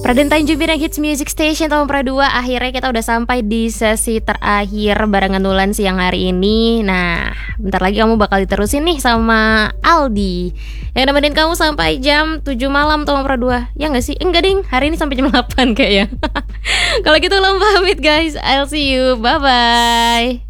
Raden Tanjung Pinang Hits Music Station tahun pra 2. Akhirnya kita udah sampai di sesi terakhir barengan Nulan siang hari ini. Nah, bentar lagi kamu bakal diterusin nih sama Aldi yang nemenin kamu sampai jam 7 malam tahun pra 2. Ya gak sih? Enggak ding, hari ini sampai jam 8 kayaknya. Kalau gitu lo pamit guys, I'll see you, bye-bye.